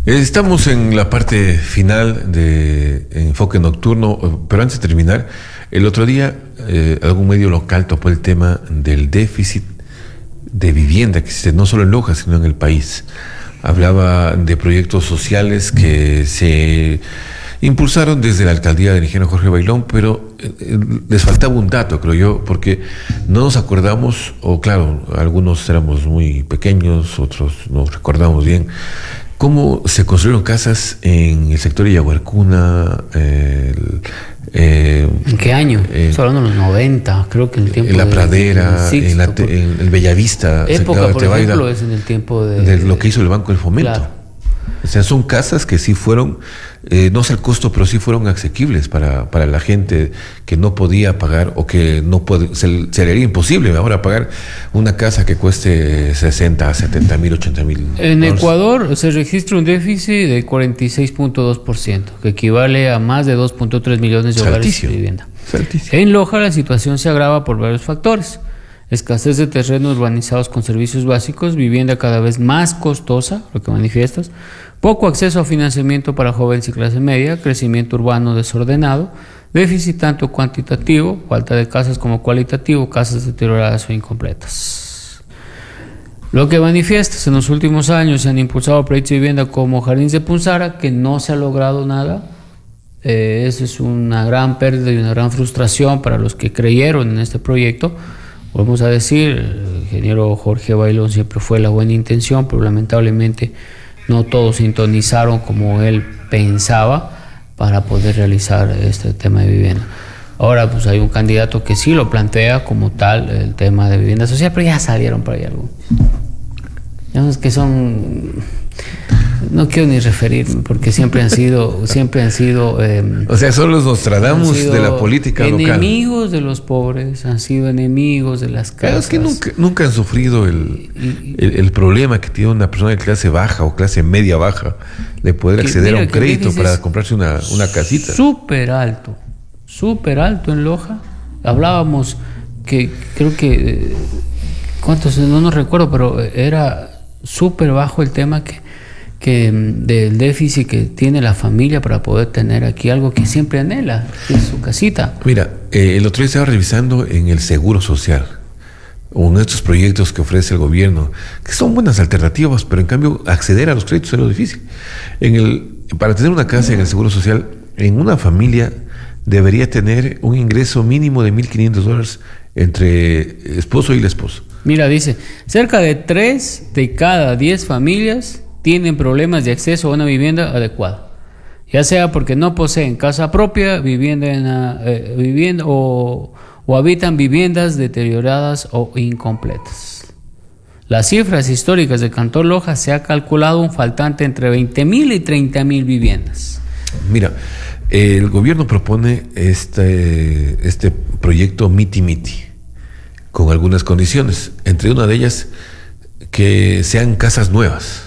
Estamos en la parte final de Enfoque Nocturno, pero antes de terminar, el otro día algún medio local topó el tema del déficit de vivienda que existe no solo en Loja, sino en el país. Hablaba de proyectos sociales que se impulsaron desde la alcaldía del ingeniero Jorge Bailón, pero les faltaba un dato, creo yo, porque no nos acordamos, o claro, algunos éramos muy pequeños, otros nos recordamos bien, cómo se construyeron casas en el sector de Yaguarcuna. ¿En qué año? Estoy hablando de los 90, creo que en el tiempo en la Pradera, en el Bellavista. Época, por ejemplo, es en el tiempo de lo que hizo el Banco del Fomento. Claro. O sea, son casas que sí fueron, no sé el costo, pero sí fueron asequibles para la gente que no podía pagar o que no puede, se le haría imposible ahora pagar una casa que cueste 60, 70 mil, 80 mil. En Ecuador se registra un déficit de 46.2%, que equivale a más de 2.3 millones de hogares de vivienda. En Loja la situación se agrava por varios factores: escasez de terrenos urbanizados con servicios básicos, vivienda cada vez más costosa, lo que manifiestas, poco acceso a financiamiento para jóvenes y clase media, crecimiento urbano desordenado, déficit tanto cuantitativo, falta de casas como cualitativo, casas deterioradas o incompletas. Lo que manifiestas: en los últimos años se han impulsado proyectos de vivienda como Jardines de Punzara, que no se ha logrado nada. Eso es una gran pérdida y una gran frustración para los que creyeron en este proyecto. Vamos a decir, el ingeniero Jorge Bailón siempre fue la buena intención, pero lamentablemente no todos sintonizaron como él pensaba para poder realizar este tema de vivienda. Ahora pues hay un candidato que sí lo plantea como tal, el tema de vivienda social, pero ya salieron por ahí algunos. Digamos que son... No quiero ni referirme porque siempre han sido o sea, son los Nostradamus de la política local. Enemigos de los pobres, han sido enemigos de las casas. Pero es que nunca han sufrido el problema que tiene una persona de clase baja o clase media baja de poder acceder a un crédito para comprarse una casita. Súper alto en Loja. Hablábamos que creo que cuántos, no nos recuerdo, pero era súper bajo el tema que del déficit que tiene la familia para poder tener aquí algo que siempre anhela, que es su casita. Mira, el otro día estaba revisando en el Seguro Social, uno de estos proyectos que ofrece el gobierno, que son buenas alternativas, pero en cambio acceder a los créditos es lo difícil. Para tener una casa en el Seguro Social, en una familia debería tener un ingreso mínimo de $1,500 entre esposo y la esposa. Mira, dice, cerca de 3 de cada 10 familias tienen problemas de acceso a una vivienda adecuada, ya sea porque no poseen casa propia, vivienda o habitan viviendas deterioradas o incompletas. Las cifras históricas del Cantón Loja se ha calculado un faltante entre 20.000 y 30.000 viviendas. Mira, el gobierno propone este proyecto Miti Miti con algunas condiciones, entre una de ellas que sean casas nuevas.